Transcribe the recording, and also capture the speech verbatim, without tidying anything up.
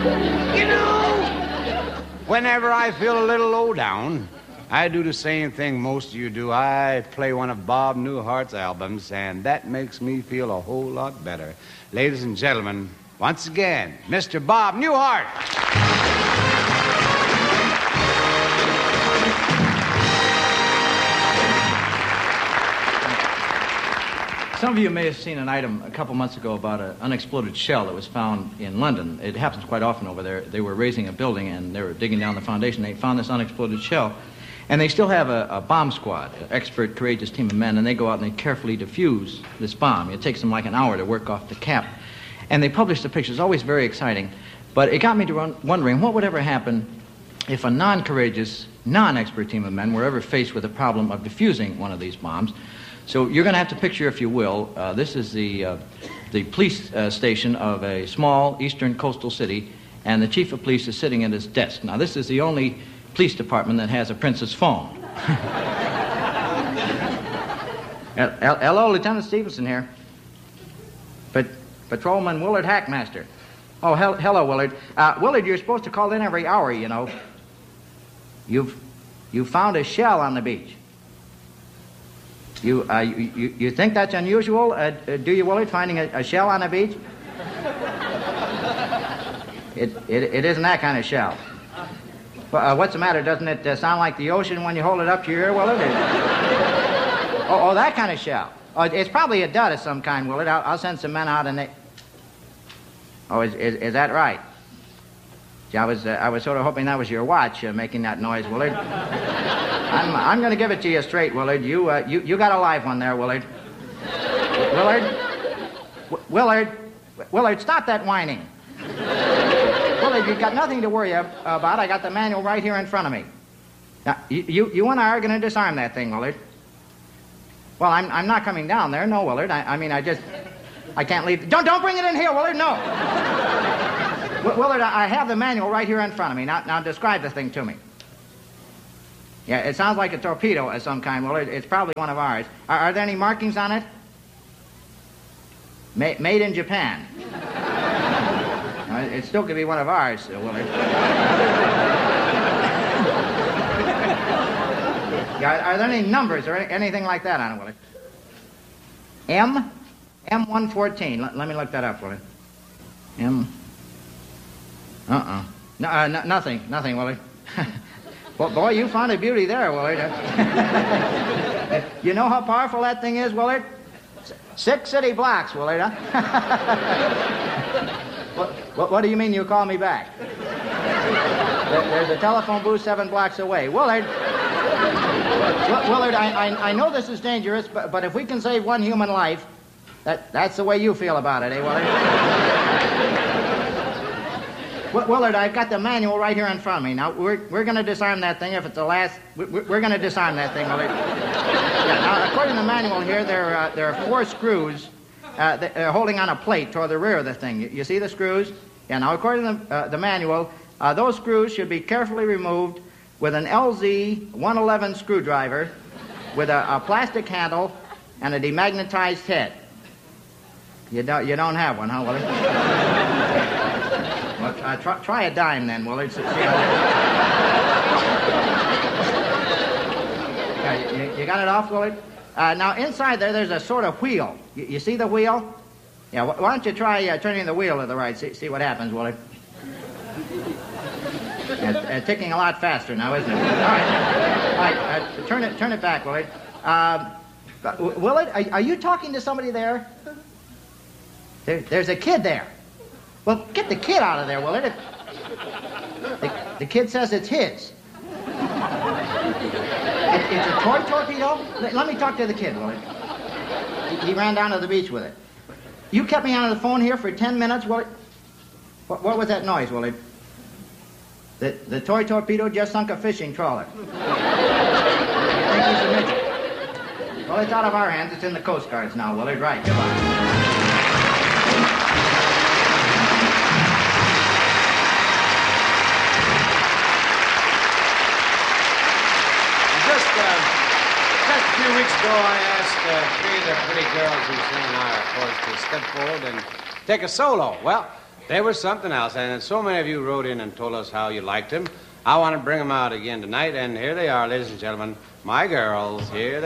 You know, whenever I feel a little low down, I do the same thing most of you do. I play one of Bob Newhart's albums, and that makes me feel a whole lot better. Ladies and gentlemen, once again, Mister Bob Newhart. Some of you may have seen an item a couple months ago about an unexploded shell that was found in London. It happens quite often over there. They were raising a building, and they were digging down the foundation. They found this unexploded shell. And they still have a, a bomb squad, an expert, courageous team of men, and they go out and they carefully defuse this bomb. It takes them like an hour to work off the cap. And they publish the pictures, always very exciting. But it got me to run, wondering what would ever happen if a non-courageous, non-expert team of men were ever faced with the problem of defusing one of these bombs. So you're going to have to picture, if you will, uh, this is the, uh, the police uh, station of a small eastern coastal city, and the chief of police is sitting at his desk. Now, this is the only police department that has a Princess phone. Hello, Lieutenant Stevenson here. But Patrolman Willard Hackmaster. Oh, hel hello, Willard. Uh, Willard, you're supposed to call in every hour, you know. You've, you found a shell on the beach. You, uh, you, you, you think that's unusual, uh, do you, Willard, finding a, a shell on the beach? It, it, it isn't that kind of shell. Uh, what's the matter? Doesn't it uh, sound like the ocean when you hold it up to your ear, Willard? oh, oh, that kind of shell. Oh, it's probably a dud of some kind, Willard. I'll, I'll send some men out and they... Oh, is, is, is that right? Gee, I was, uh, I was sort of hoping that was your watch uh, making that noise, Willard. I'm, I'm going to give it to you straight, Willard. You, uh, you, you got a live one there, Willard. Willard? W Willard? Willard, stop that whining. Willard, you've got nothing to worry about. I got the manual right here in front of me. Now, you, you, you and I are going to disarm that thing, Willard. Well, I'm, I'm not coming down there. No, Willard. I, I mean, I just... I can't leave... Don't, don't bring it in here, Willard. No. w Willard, I have the manual right here in front of me. Now, now describe the thing to me. Yeah, it sounds like a torpedo of some kind, Willard. It's probably one of ours. Are, are there any markings on it? Ma made in Japan. uh, it still could be one of ours, uh, Willard. yeah, are there any numbers or any, anything like that on it, Willard? M? M one fourteen. Let, let me look that up, Willard. M... Uh-uh. No, uh, no, nothing. Nothing, Willard. Well, boy, you found a beauty there, Willard. You know how powerful that thing is, Willard? Six city blocks, Willard, huh? what, what, what do you mean you call me back? There, there's a telephone booth seven blocks away. Willard, Willard, I, I, I know this is dangerous, but, but if we can save one human life, that, that's the way you feel about it, eh, Willard? Willard, I've got the manual right here in front of me. Now, we're, we're going to disarm that thing if it's the last... We're, we're going to disarm that thing, Willard. Yeah, now, according to the manual here, there, uh, there are four screws uh, that are holding on a plate toward the rear of the thing. You, you see the screws? Yeah, now, according to the, uh, the manual, uh, those screws should be carefully removed with an L Z one eleven screwdriver with a, a plastic handle and a demagnetized head. You don't, you don't have one, huh, Willard? Well, uh, try, try a dime then, Willard. See, see yeah, you, you got it off, Willard? Uh, now, inside there, there's a sort of wheel. You, you see the wheel? Yeah, wh why don't you try uh, turning the wheel to the right? See, see what happens, Willard? It's uh, ticking a lot faster now, isn't it? All right. All right, uh, turn it, turn it back, Willard. Uh, Willard, are, are you talking to somebody there? there? There's a kid there. Well, get the kid out of there, Willard. It, the, the kid says it's his. It, it's a toy torpedo? Let, let me talk to the kid, Willard. He, he ran down to the beach with it. You kept me on the phone here for ten minutes, Willard? What, what was that noise, Willard? The, the toy torpedo just sunk a fishing trawler. You think he's a midget? Well, it's out of our hands. It's in the Coast Guard's now, Willard. Right, goodbye. A few weeks ago, I asked uh, three of the pretty girls who sang our chorus to step forward and take a solo. Well, They were something else, and so many of you wrote in and told us how you liked them. I want to bring them out again tonight, and here they are, ladies and gentlemen, my girls. Here